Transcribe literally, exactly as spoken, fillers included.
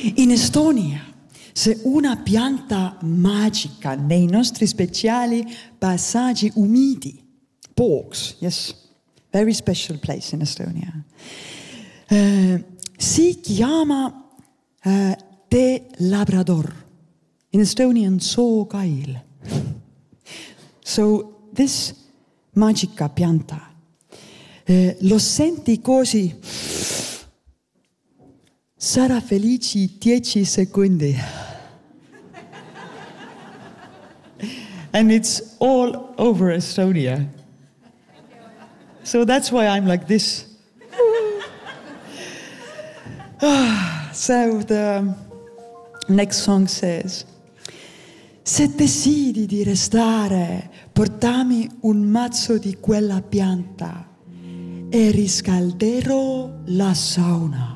In Estonia c'è una pianta magica nei nostri speciali passaggi umidi. Bogs, yes, very special place in Estonia. Uh, si chiama uh, tè Labrador. In Estonian, sookail. So this magica pianta, uh, lo senti così, sarà felice dieci secondi. And it's all over Estonia. So that's why I'm like this. So the next song says, se decidi di restare, portami un mazzo di quella pianta e riscalderò la sauna.